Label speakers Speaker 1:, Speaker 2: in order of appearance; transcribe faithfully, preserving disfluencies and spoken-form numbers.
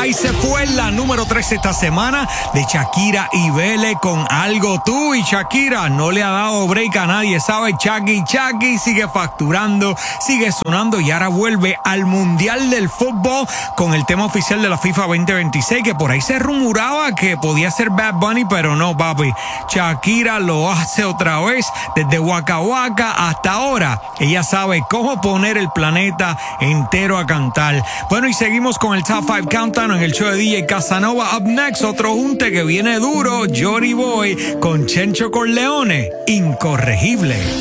Speaker 1: y se fue en la número tres esta semana de Shakira y Vele con Algo Tú. Y Shakira no le ha dado break a nadie, ¿sabe? Chucky Chucky sigue facturando, sigue sonando y ahora vuelve al Mundial del Fútbol con el tema oficial de la FIFA veinte veintiséis, que por ahí se rumoraba que podía ser Bad Bunny, pero no, papi. Shakira lo hace otra vez desde Waka Waka hasta ahora. Ella sabe cómo poner el planeta entero a cantar. Bueno, y seguimos con el Top cinco Countdown en el show de D J Casanova. Up next, otro junte que viene duro, Jory Boy con Chencho Corleone, Incorregible.